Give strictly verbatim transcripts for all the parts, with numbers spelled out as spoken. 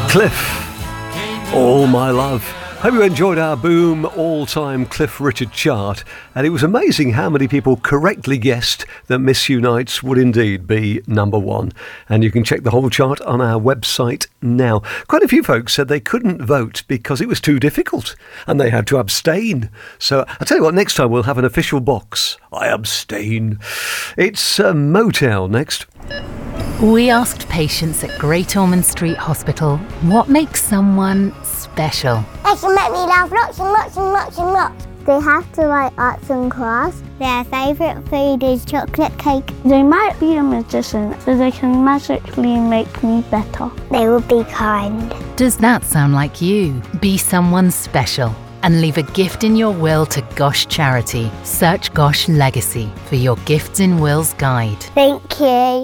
Cliff, All My Love. Hope you enjoyed our Boom all-time Cliff Richard chart, and it was amazing how many people correctly guessed that Miss Unites would indeed be number one. And you can check the whole chart on our website now. Quite a few folks said they couldn't vote because it was too difficult and they had to abstain. So I'll tell you what, next time we'll have an official box. I abstain. It's uh, Motel next. We asked patients at Great Ormond Street Hospital what makes someone special. They can make me laugh lots and lots and lots and lots. They have to like arts and crafts. Their favourite food is chocolate cake. They might be a magician, so they can magically make me better. They will be kind. Does that sound like you? Be someone special and leave a gift in your will to Gosh Charity. Search Gosh Legacy for your Gifts in Wills guide. Thank you.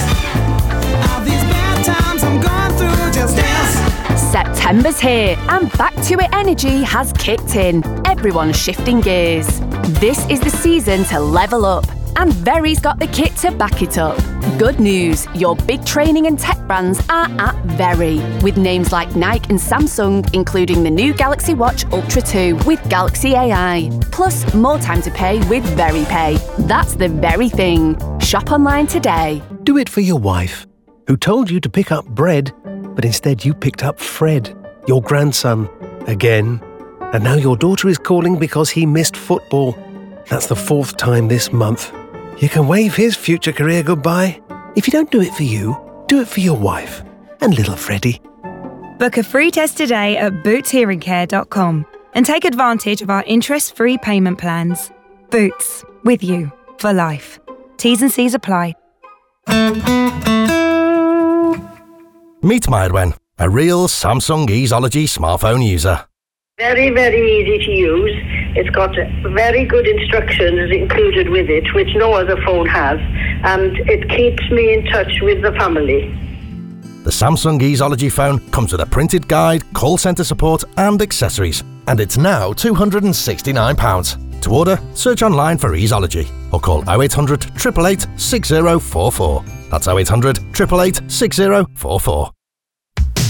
September's here and Back to It energy has kicked in. Everyone's shifting gears. This is the season to level up, and Very's got the kit to back it up. Good news, your big training and tech brands are at Very, with names like Nike and Samsung, including the new Galaxy Watch Ultra two with Galaxy A I. Plus, more time to pay with Very Pay. That's the very thing. Shop online today. Do it for your wife, who told you to pick up bread, but instead you picked up Fred, your grandson, again. And now your daughter is calling because he missed football. That's the fourth time this month. You can wave his future career goodbye. If you don't do it for you, do it for your wife and little Freddie. Book a free test today at boots hearing care dot com and take advantage of our interest-free payment plans. Boots, with you for life. T's and C's apply. Meet Myrwen, a real Samsung Easeology smartphone user. Very, very easy to use. It's got very good instructions included with it, which no other phone has, and it keeps me in touch with the family. The Samsung Easeology phone comes with a printed guide, call centre support and accessories, and it's now two hundred and sixty-nine pounds. To order, search online for Easeology or call oh eight hundred, eight eight eight, six oh four four. That's oh eight hundred, eight eight eight, six oh four four.